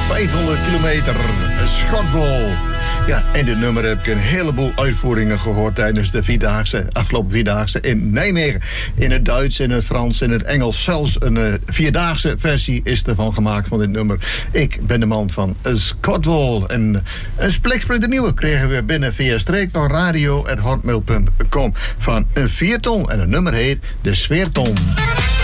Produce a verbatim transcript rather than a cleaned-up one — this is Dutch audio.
vijfhonderd kilometer, Schotvol. Ja, en dit nummer heb ik een heleboel uitvoeringen gehoord tijdens de Vierdaagse, afgelopen Vierdaagse in Nijmegen. In het Duits, in het Frans, in het Engels. Zelfs een uh, Vierdaagse versie is ervan gemaakt van dit nummer. Ik ben de man van Schotvol. En een spliksplinter nieuwe kregen we binnen via streektalradio at hotmail punt com van een vierton. En het nummer heet De Sfeerton.